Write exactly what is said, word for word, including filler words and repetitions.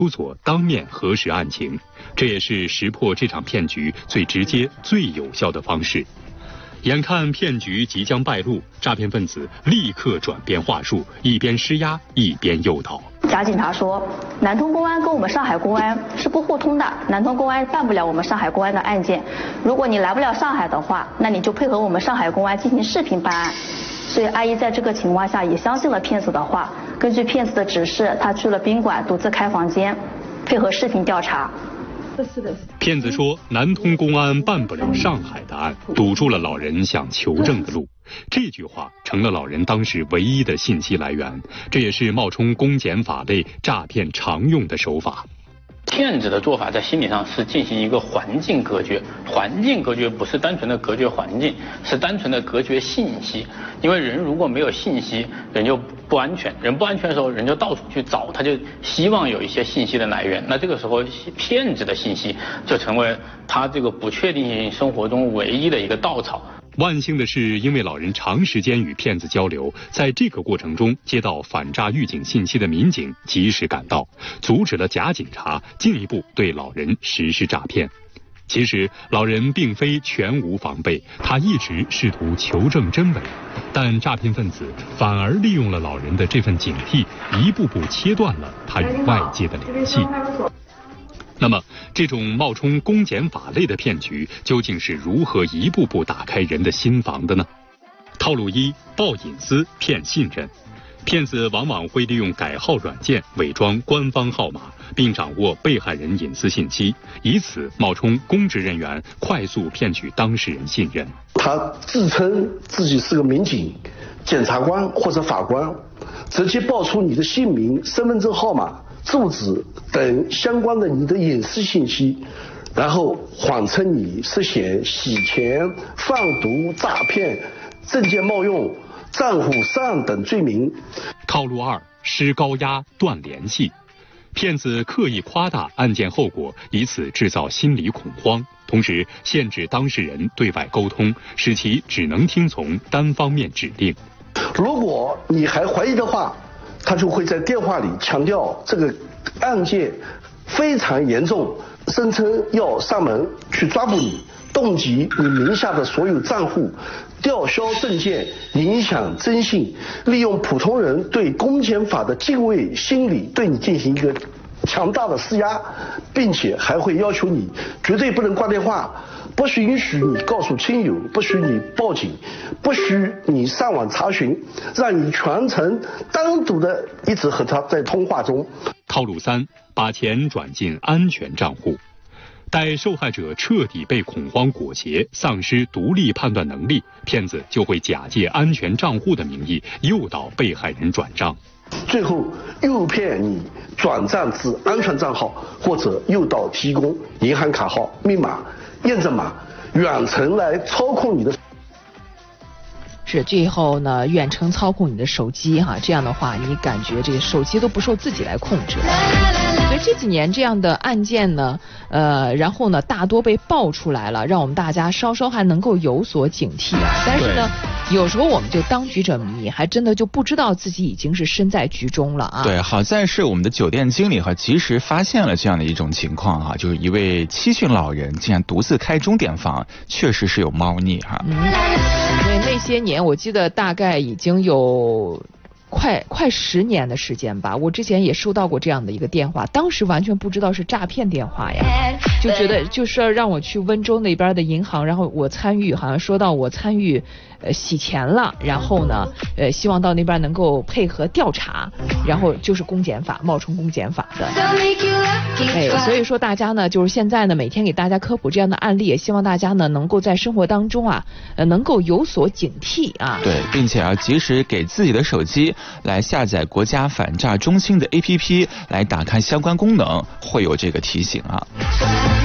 搜索当面核实案情，这也是识破这场骗局最直接、最有效的方式。眼看骗局即将败露，诈骗分子立刻转变话术，一边施压一边诱导。 假警察说，南通公安跟我们上海公安是不互通的，南通公安办不了我们上海公安的案件。如果你来不了上海的话，那你就配合我们上海公安进行视频办案。所以阿姨在这个情况下也相信了骗子的话，根据骗子的指示，她去了宾馆独自开房间，配合视频调查。 骗子说南通公安办不了上海的案，堵住了老人想求证的路。这句话成了老人当时唯一的信息来源，这也是冒充公检法类诈骗常用的手法。 骗子的做法在心理上是进行一个环境隔绝，环境隔绝不是单纯的隔绝环境，是单纯的隔绝信息。因为人如果没有信息，人就不安全，人不安全的时候，人就到处去找，他就希望有一些信息的来源。那这个时候，骗子的信息就成为他这个不确定性生活中唯一的一个稻草。 万幸的是，因为老人长时间与骗子交流，在这个过程中接到反诈预警信息的民警及时赶到，阻止了假警察进一步对老人实施诈骗。其实老人并非全无防备，他一直试图求证真伪，但诈骗分子反而利用了老人的这份警惕，一步步切断了他与外界的联系。那么，这种冒充公检法类的骗局究竟是如何一步步打开人的心房的呢？套路一：报隐私骗信任。骗子往往会利用改号软件伪装官方号码，并掌握被害人隐私信息，以此冒充公职人员，快速骗取当事人信任。 他自称自己是个民警、检察官或者法官，直接报出你的姓名、身份证号码、住址等相关的你的隐私信息，然后谎称你涉嫌洗钱、贩毒、诈骗、证件冒用、账户涉案等罪名。 套路二：施高压断联系。骗子刻意夸大案件后果，以此制造心理恐慌，同时限制当事人对外沟通，使其只能听从单方面指令。 如果你还怀疑的话，他就会在电话里强调这个案件非常严重，声称要上门去抓捕你，冻结你名下的所有账户，吊销证件，影响征信，利用普通人对公检法的敬畏心理对你进行一个强大的施压，并且还会要求你绝对不能挂电话，不许允许你告诉亲友，不许你报警，不许你上网查询，让你全程单独的一直和他在通话中。 套路三：把钱转进安全账户。待受害者彻底被恐慌裹挟，丧失独立判断能力，骗子就会假借安全账户的名义诱导被害人转账， 最后诱骗你转账至安全账号，或者诱导提供银行卡号、密码、验证码，远程来操控你的。 是最后呢，远程操控你的手机哈，这样的话，你感觉这个手机都不受自己来控制了。所以这几年这样的案件呢，呃，然后呢，大多被爆出来了，让我们大家稍稍还能够有所警惕啊。但是呢，有时候我们就当局者迷，还真的就不知道自己已经是身在局中了啊。 对，好在是我们的酒店经理哈及时发现了这样的一种情况哈，就是一位七旬老人竟然独自开钟点房，确实是有猫腻哈。 嗯，所以那些年我记得大概已经有快快十年的时间吧，我之前也收到过这样的一个电话，当时完全不知道是诈骗电话呀，就觉得就是让我去温州那边的银行，然后我参与，好像说到我参与呃洗钱了，然后呢呃希望到那边能够配合调查，然后就是公检法，冒充公检法的。哎，所以说大家呢，就是现在呢每天给大家科普这样的案例，也希望大家呢能够在生活当中啊呃能够有所警惕啊。 对，并且要及时给自己的手机来下载国家反诈中心的 A P P 来打开相关功能，会有这个提醒啊。